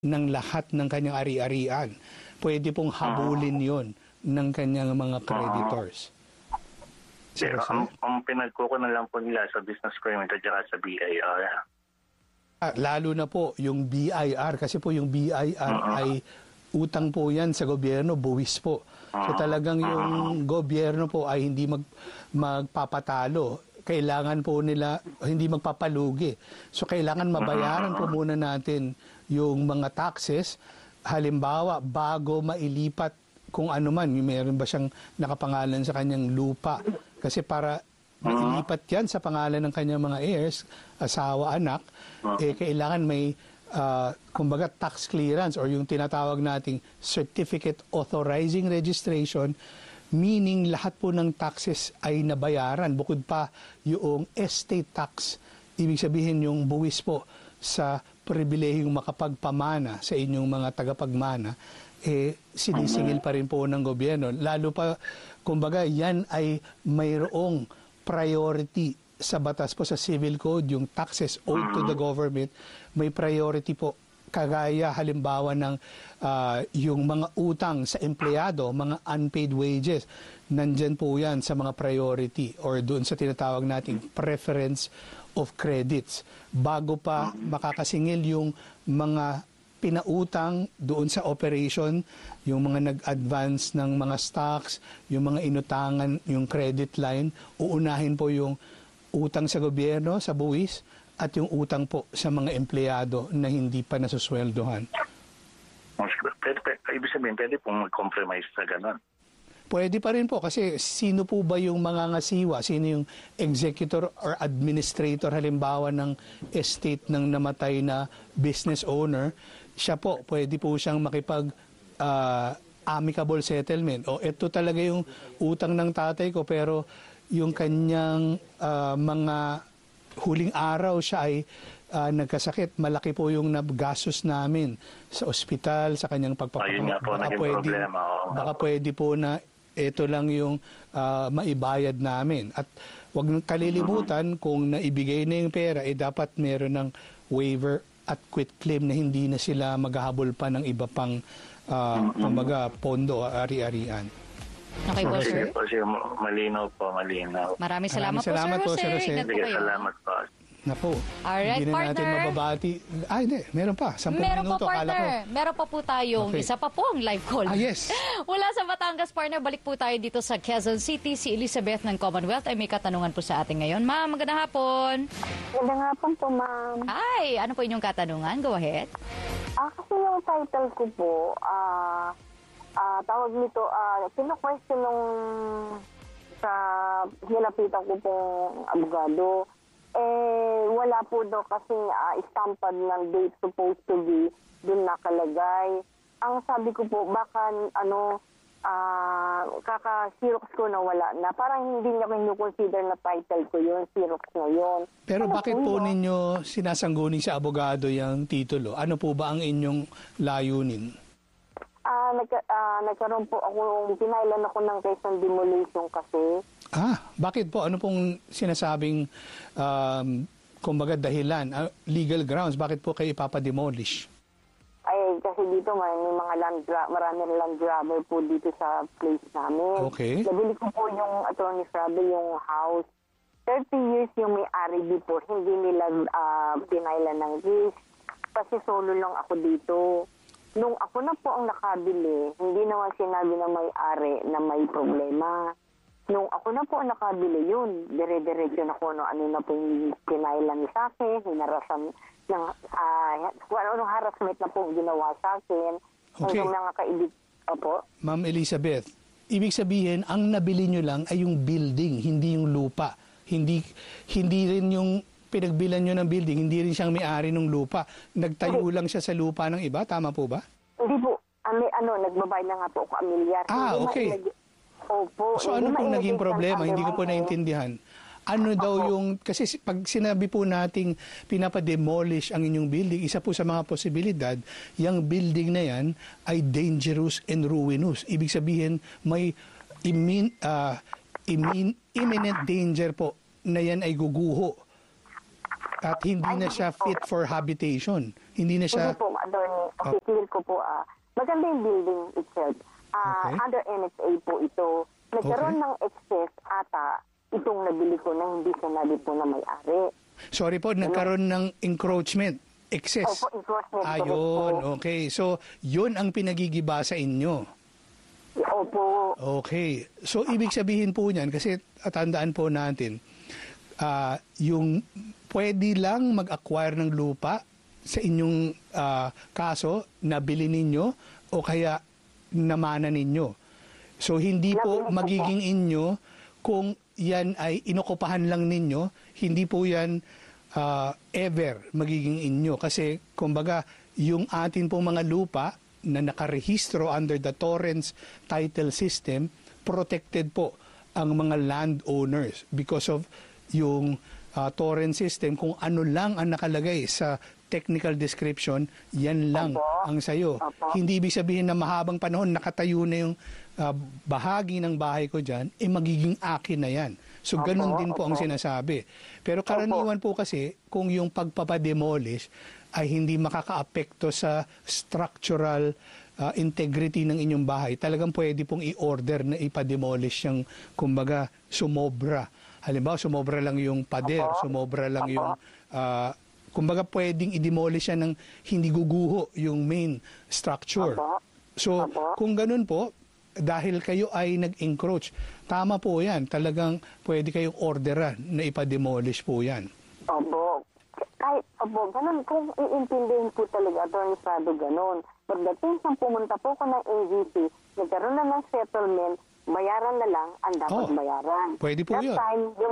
ng lahat ng kanyang ari-arian. Pwede pong habulin yon ng kanyang mga creditors. Ang pinagkukunan lang po nila sa business permit at sa BIR. Lalo na po yung BIR, kasi po yung BIR ay utang po yan sa gobyerno, buwis po. So talagang yung gobyerno po ay hindi magpapatalo. Kailangan po nila, hindi magpapalugi. So kailangan mabayaran po muna natin yung mga taxes. Halimbawa, bago mailipat kung ano man, meron ba siyang nakapangalan sa kanyang lupa. Kasi para mailipat yan sa pangalan ng kanyang mga heirs, asawa, anak, kailangan may kumbaga tax clearance or yung tinatawag nating certificate authorizing registration, meaning lahat po ng taxes ay nabayaran, bukod pa yung estate tax, ibig sabihin yung buwis po sa pribilehiyong makapagpamana sa inyong mga tagapagmana, sinisingil pa rin po ng gobyerno. Lalo pa, kumbaga, yan ay mayroong priority sa batas po sa civil code, yung taxes owed to the government, may priority po. Kagaya halimbawa ng yung mga utang sa empleyado, mga unpaid wages, nandyan po yan sa mga priority or doon sa tinatawag nating preference of credits. Bago pa makakasingil yung mga pinautang doon sa operation, yung mga nag-advance ng mga stocks, yung mga inutangan, yung credit line, uunahin po yung utang sa gobyerno, sa buwis, at yung utang po sa mga empleyado na hindi pa nasusweldohan. Ibig sabihin, pwede pong mag-compromise sa gano'n? Pwede pa rin po kasi sino po ba yung mangangasiwa? Sino yung executor or administrator halimbawa ng estate ng namatay na business owner? Siya po, pwede po siyang makipag amicable settlement. O ito talaga yung utang ng tatay ko pero yung kanyang mga huling araw siya ay nagkasakit. Malaki po yung gastos namin sa ospital, sa kanyang pagpapagamot. Baka pwede po na ito lang yung maibayad namin. At huwag nang kalilimutan kung naibigay na yung pera, dapat meron ng waiver at quit claim na hindi na sila maghahabol pa ng iba pang kumbaga pondo o ari-arian. Okay po, sir. Malinaw po, malinaw. Maraming salamat po, Sir Jose. Salamat po. Naku, alright, hindi na natin mababati. Hindi, meron pa. 10 minuto, partner. Meron pa po tayong isa pa po ang live call. Yes. Wala sa Batangas, partner. Balik po tayo dito sa Quezon City. Si Elizabeth ng Commonwealth ay may katanungan po sa atin ngayon. Ma'am, magandang hapon. Magandang hapon po, ma'am. Ay, ano po inyong katanungan? Go ahead. Kasi yung title ko po, tawag nito, pina-question nung sa hinapitan ko pong abogado, wala po daw kasi stampad ng date supposed to be dun nakalagay. Ang sabi ko po, baka kaka-xerox ko na wala na. Parang hindi niya consider na title ko yun, xerox na yun. Pero bakit po ninyo sinasangguni sa abogado yung titulo? Ano po ba ang inyong layunin? Nagkaroon po ako, pinailan ako ng case ng demolition kasi. Bakit po? Ano pong sinasabing kumbaga dahilan, legal grounds, bakit po kayo ipapademolish? Kasi dito marami land grabber po dito sa place namin. Okay. Nabili ko po yung attorney Frabe yung house. 30 years yung may-ari before, hindi nila pinailan ng case. Kasi solo lang ako dito. Nung ako na po ang nakabili, hindi naman sinabi na may-ari na may problema. Nung ako na po ang nakabili yun, dire-diretso na ko ano na po yung pinailan sa akin, hinarasan ng anong harassment na po ginawa sa akin. Okay. Hanggang mga kaibig po. Ma'am Elizabeth, ibig sabihin, ang nabili nyo lang ay yung building, hindi yung lupa. Hindi rin yung pinagbilan nyo ng building, hindi rin siyang may-ari ng lupa. Nagtayo lang siya sa lupa ng iba, tama po ba? Hindi po. Nagbabayad na nga po ako amilyar. Okay. Opo. So ano pong naging problema? Hindi ko po naintindihan. Ano daw yung, kasi pag sinabi po nating pinapademolish ang inyong building, isa po sa mga posibilidad, yung building na yan ay dangerous and ruinous. Ibig sabihin, may imminent danger po na yan ay guguho. At hindi na siya fit for habitation. Hindi na siya... Hindi po. attorney, clear ko po, maganda yung building itself. Okay. Under NHA po ito. Nagkaroon ng excess ata itong nabili ko na hindi sinabi po na may-ari. Sorry po, nagkaroon ng encroachment, excess. Opo, encroachment. Ayun, okay. So, yun ang pinaggigiba sa inyo. Opo. Okay. So, ibig sabihin po niyan, kasi tandaan po natin, yung pwede lang mag-acquire ng lupa sa inyong kaso, nabili ninyo o kaya namana ninyo. So, hindi po magiging inyo kung yan ay inokupahan lang ninyo, hindi po yan ever magiging inyo. Kasi, kumbaga, yung atin pong mga lupa na nakarehistro under the Torrens title system, protected po ang mga landowners because of yung Torrens system. Kung ano lang ang nakalagay sa technical description, yan lang ang sayo. Hindi ibig sabihin na mahabang panahon nakatayo na yung bahagi ng bahay ko dyan, magiging akin na yan. So, ganun din po ang sinasabi. Pero karaniwan po kasi, kung yung pagpapademolish ay hindi makakaapekto sa structural integrity ng inyong bahay, talagang pwede pong i-order na ipademolish yung, kumbaga, sumobra. Halimbawa, sumobra lang yung pader, sumobra lang yung, kumbaga, pwedeng i-demolish yan ng hindi guguho yung main structure. So, kung ganun po, dahil kayo ay nag-encroach, tama po yan. Talagang pwede kayong orderan na ipa-demolish po yan. Opo. Ganun. Kung iintindihin po talaga, Atty. Prado, ganun. Pagdating sa pumunta po ko ng AGC, nagkaroon na ng settlement, bayaran na lang ang dapat bayaran. Pwede po yun.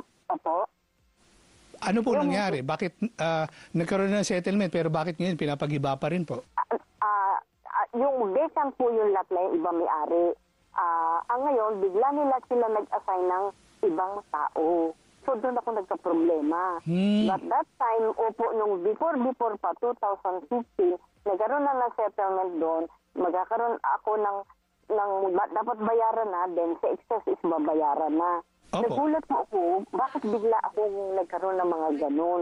Ano po nangyari? Bakit nagkaroon na ng settlement, pero bakit ngayon pinapagiba pa rin po? Yung vacant po yung lot na yung iba may-ari. Ang ngayon, bigla nila sila nag-assign ng ibang tao. So, doon ako nagka-problema. But that time, nung before pa, 2015, nagkaroon na ng settlement doon, magkakaroon ako ng dapat bayaran na, then sa excess is babayaran na. Nagulat po ako, bakit bigla ako nagkaroon ng mga ganun?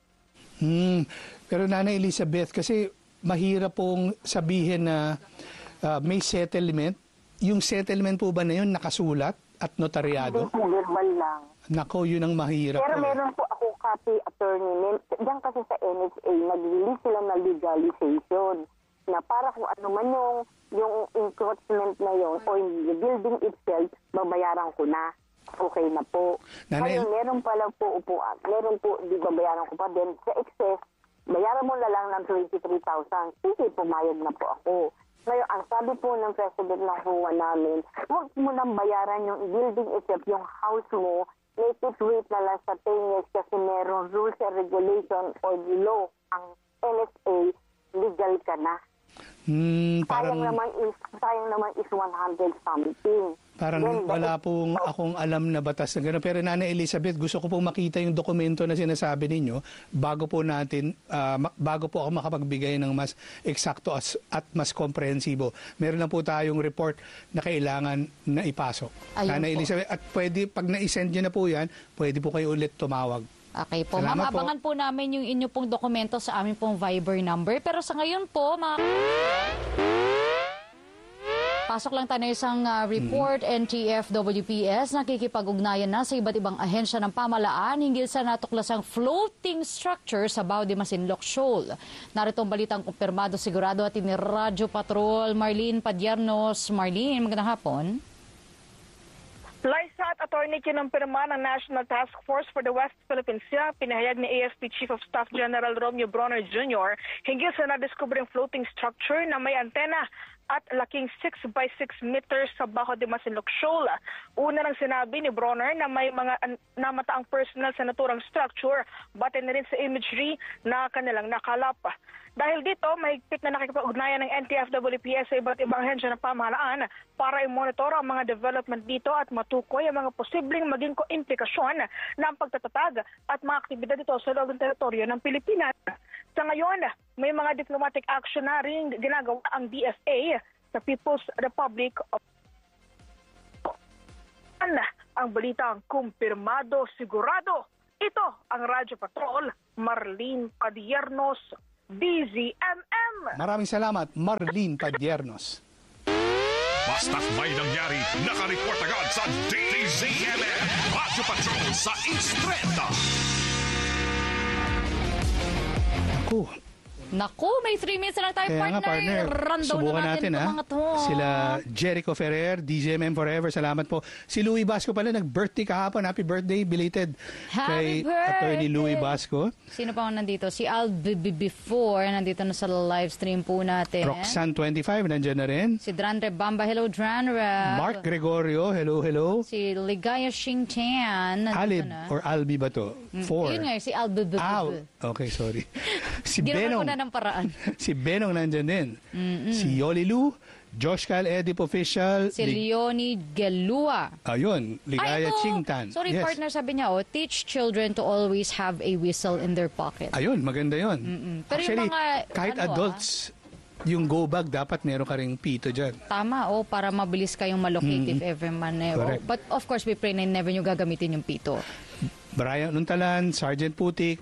Pero Nanay Elizabeth, kasi mahirap pong sabihin na may settlement. Yung settlement po ba na yun nakasulat at notaryado? Hindi po, verbal lang. Nako, yun ang mahirap. Pero meron po ako copy, attorney. Diyan kasi sa NHA, nag-release sila ng legalization na para kung ano man yung encroachment na yun o yung building itself, babayaran ko na. Okay na po. Ngayon, meron pala po upuan. Meron po, di babayaran ko pa din. Sa excess, bayaran mo na lang ng 23,000. Sige, pumayag na po ako. Ngayon, ang sabi po ng president ng HUA namin, huwag mo nang bayaran yung building itself, yung house mo, make it wait na lang sa 10 years kasi meron rules and regulation or law. Ang NSA, legal ka na. Sayang naman is 100 something. Parang wala pong akong alam na batas na gano'n. Pero Nanay Elizabeth, gusto ko pong makita yung dokumento na sinasabi ninyo bago po ako makapagbigay ng mas eksakto at mas komprehensibo. Meron na po tayong report na kailangan na ipasok. Nanay Elizabeth, at pwede, pag na-send nyo na po yan, pwede po kayo ulit tumawag. Okay po. Ma'am, abangan po namin yung inyo pong dokumento sa aming pong Viber number. Pero sa ngayon po, pasok lang tayo isang report, NTF-WPS, nakikipag-ugnayan na sa iba't ibang ahensya ng pamalaan hinggil sa natuklasang floating structure sa Bao de Masinloc Shoal. Narito ang balitang kumpirmado sigurado at ni Radyo Patrol Marlene Padiernos. Marlene, magandang hapon. Liza at Attorney kinumpirma ng National Task Force for the West Philippine Sea, pinahayag ni AFP Chief of Staff General Romeo Bronner Jr. hinggil sa nadiskubreng floating structure na may antena at laking 6 by 6 meters sa Bajo de Masinloc Shoal. Una nang sinabi ni Bronner na may mga namataang personnel sa naturang structure, batay na rin sa imagery na kanilang nakalap. Dahil dito, mahigpit na nakikipag-ugnayan ng NTF-WPS sa iba't ibang ahensya ng pamahalaan para i-monitor ang mga development dito at matukoy ang mga posibleng maging implikasyon ng pagtatatag at mga aktibidad dito sa loob ng teritoryo ng Pilipinas. Sa ngayon, may mga diplomatic action na rin ginagawa ang DFA sa People's Republic of ang balitang kumpirmado sigurado. Ito ang Radyo Patrol, Marlene Padiernos, DZMM. Maraming salamat, Marlene Padiernos. Basta't may nangyari, nakareport agad sa DZMM. Radyo Patrol sa Istreta. Naku, may 3 minutes na lang tayo, Kaya nga, partner, Rundown subukan na natin natin, mga to. Sila Jericho Ferrer, DZMM Forever, salamat po. Si Louie Basco pala, nag-birthday kahapon. Happy birthday, belated. Happy Kay birthday! Attorney Louie Basco. Sino pa nandito? Si Before, nandito na sa live stream po natin. Roxanne 25, nandyan na rin. Si Dranre Bamba, hello Dranre. Mark Gregorio, hello, hello. Si Ligaya Xingtian, nandito Alib, na. or Albi ba to? 4. Yun nga, si Al. Okay, sorry. Si Ginawa ko Benong. na ng paraan. Si Benong nandyan din. Si Yoli Lu, Josh Cal Edip Official. Si Leonie Gelua. Ayun, Ligaya ito. Chingtan. Sorry, Yes. partner, sabi niya, teach children to always have a whistle in their pocket. Ayun, maganda yun. Pero yung Actually, mga, kahit ano, adults, yung go bag, dapat meron ka ring pito dyan. Tama, para mabilis kayong malocate if ever man. Correct. But of course, we pray na never nyo gagamitin yung pito. Brian Untalan, Sergeant Putik,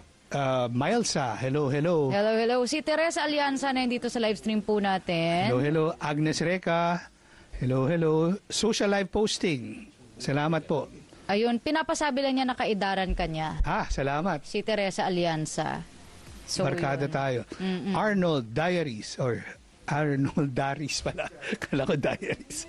Milesa, hello, hello. Hello, hello. Si Teresa Alianza na dito sa live stream po natin. Hello, hello. Agnes Reca, hello, hello. Social live posting, salamat po. Ayun, pinapasabi lang niya na kaidaran kanya. Salamat. Si Teresa Alianza. So, Barkada yun. tayo. Arnold Diaries, or Arnold Daris pala. Kala ko Diaries.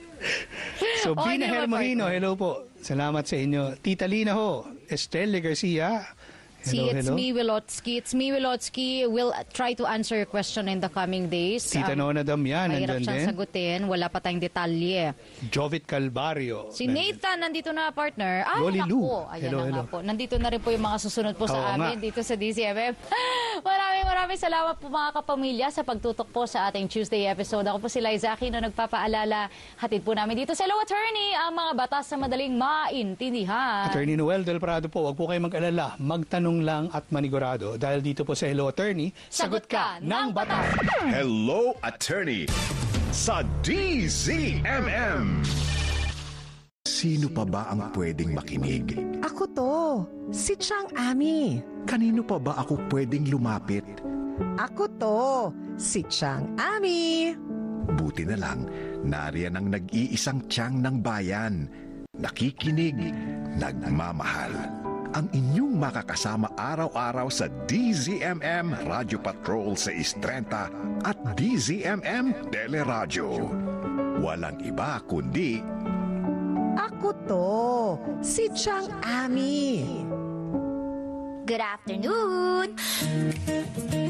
So, Okay, Bina naman, Hermohino, partner. hello po. Salamat sa inyo. Tita Lina ho, Estelle Garcia, hello, It's hello. me, Wilotsky. It's me, Wilotsky. We'll try to answer your question in the coming days. Tita Nona Damian, Mahirap nandyan siyang din. sagutin. Wala pa tayong detalye. Jovit Calvario. Si Nathan, nandito na, partner. Ay, Loli naku. Lou. Ayan Hello, na nga hello. po. Nandito na rin po yung mga susunod po sa Oo amin nga. dito sa DZMM. Maraming salamat po mga kapamilya sa pagtutok po sa ating Tuesday episode. Ako po si Liza Aquino, nagpapaalala. Hatid po namin dito sa Hello Attorney ang mga batas na madaling maintindihan. Attorney Noel Del Prado po, wag po kayong mag-alala. Magtanong lang at manigurado. Dahil dito po sa Hello Attorney, sagot ka ng batas. Hello, Attorney sa DZMM. Sino pa ba ang pwedeng makinig? Ako to, si Chang Ami. Kanino pa ba ako pwedeng lumapit? Ako to, si Chang Ami. Buti na lang, nariyan ang nag-iisang tiyang ng bayan. Nakikinig, nagmamahal. Ang inyong makakasama araw-araw sa DZMM Radio Patrol sa Istrenta at DZMM Teleradyo. Walang iba kundi Ako to, si Chang Ami. Good afternoon!